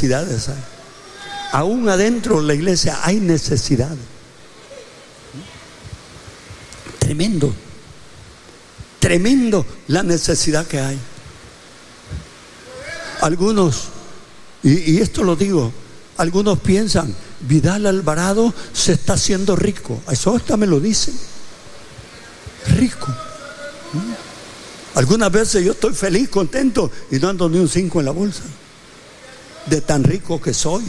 necesidades hay. Aún adentro de la iglesia hay necesidades. Tremendo. Tremendo la necesidad que hay. Algunos, y esto lo digo, algunos piensan, Vidal Alvarado se está haciendo rico. Eso hasta me lo dicen. Rico. Algunas veces yo estoy feliz, contento y no ando ni un 5 en la bolsa. De tan rico que soy.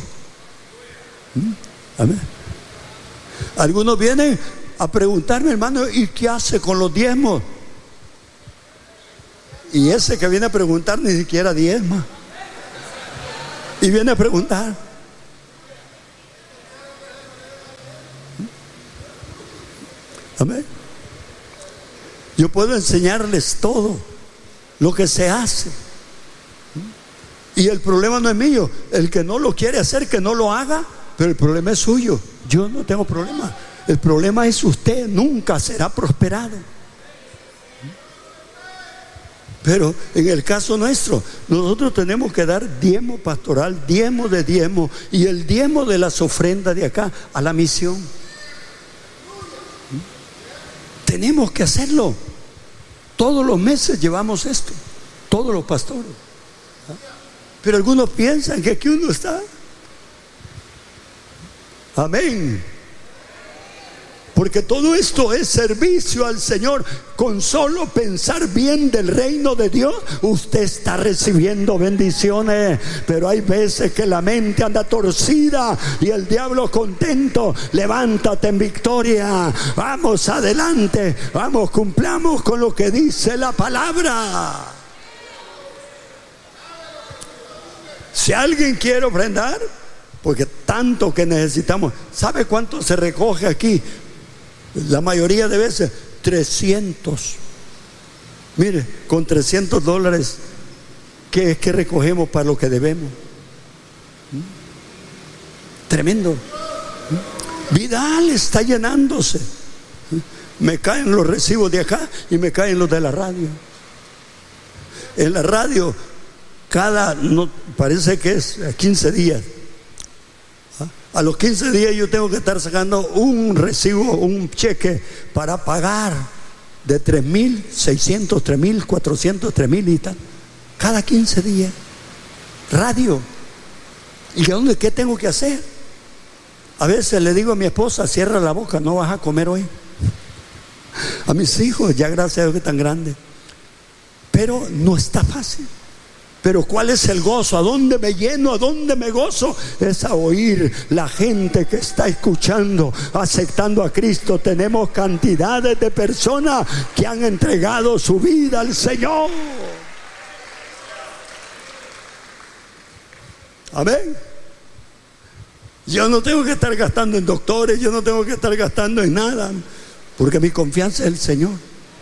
Amén. Algunos vienen a preguntarme, hermano, ¿y qué hace con los diezmos? Y ese que viene a preguntar ni siquiera diezma. Y viene a preguntar. Amén. Yo puedo enseñarles todo lo que se hace. Y el problema no es mío. El que no lo quiere hacer, que no lo haga. Pero el problema es suyo. Yo no tengo problema. El problema es usted. Nunca será prosperado. Pero en el caso nuestro, nosotros tenemos que dar diezmo pastoral, diezmo de diezmo y el diezmo de las ofrendas de acá a la misión. Tenemos que hacerlo. Todos los meses llevamos esto, todos los pastores. Pero algunos piensan que aquí uno está. Amén. Porque todo esto es servicio al Señor. Con solo pensar bien del reino de Dios, usted está recibiendo bendiciones. Pero hay veces que la mente anda torcida y el diablo contento. Levántate en victoria. Vamos adelante. Vamos, cumplamos con lo que dice la palabra. Si alguien quiere ofrendar, porque tanto que necesitamos. ¿Sabe cuánto se recoge aquí? La mayoría de veces 300. Mire, con $300, ¿qué es que recogemos para lo que debemos? Tremendo. Vidal está llenándose. Me caen los recibos de acá y me caen los de la radio. En la radio, parece que es 15 días. A los 15 días yo tengo que estar sacando un recibo, un cheque para pagar de 3,600, 3,400, 3,000 y tal. Cada 15 días. Radio. ¿Y qué tengo que hacer? A veces le digo a mi esposa, cierra la boca, no vas a comer hoy. A mis hijos, ya gracias a Dios que están grandes. Pero no está fácil. Pero ¿cuál es el gozo? ¿A dónde me lleno? ¿A dónde me gozo? Es a oír la gente que está escuchando, aceptando a Cristo. Tenemos cantidades de personas que han entregado su vida al Señor. Amén. Yo no tengo que estar gastando en doctores, yo no tengo que estar gastando en nada, porque mi confianza es el Señor.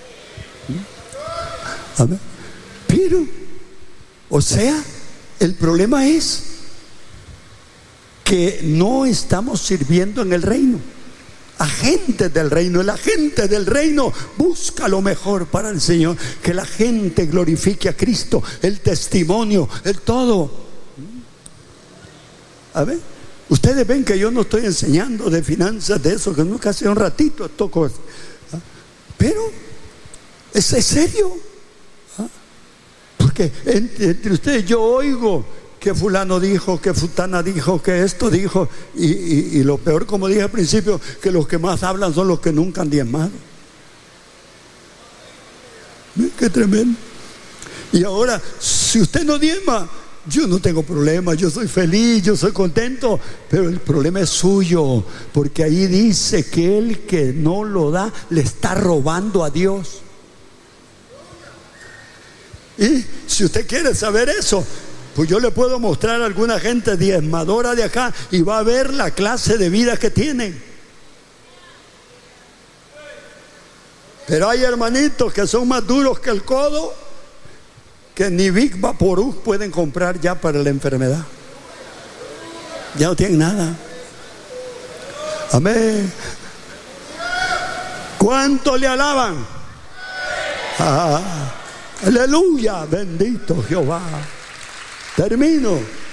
Amén. Pero o sea, el problema es que no estamos sirviendo en el reino. Agentes del reino. El agente del reino busca lo mejor para el Señor. Que la gente glorifique a Cristo. El testimonio, el todo. A ver, ustedes ven que yo no estoy enseñando de finanzas, de eso, que nunca hace un ratito toco. Pero es serio. Porque entre ustedes yo oigo que fulano dijo, que fulana dijo, que esto dijo, y lo peor, como dije al principio, que los que más hablan son los que nunca han diezmado. Qué tremendo. Y ahora, si usted no diezma, yo no tengo problema, yo soy feliz, yo soy contento, pero el problema es suyo, porque ahí dice que el que no lo da le está robando a Dios. Y si usted quiere saber eso, pues yo le puedo mostrar a alguna gente diezmadora de acá y va a ver la clase de vida que tienen. Pero hay hermanitos que son más duros que el codo, que ni Big Vaporub pueden comprar ya para la enfermedad. Ya no tienen nada. Amén. ¿Cuánto le alaban? Aleluya, bendito Jehová. Termino.